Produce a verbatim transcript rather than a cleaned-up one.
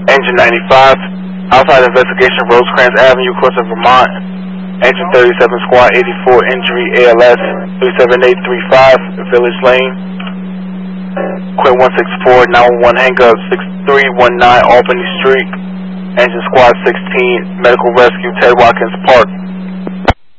Engine ninety-five, outside investigation, Rosecrans Avenue, Crookston, Vermont. Engine thirty-seven, Squad eighty-four, injury A L S three seven eight three five, Village Lane. Quit one six four, nine one one, hang up six three one nine, Albany Street. Engine Squad sixteen, Medical Rescue, Ted Watkins Park.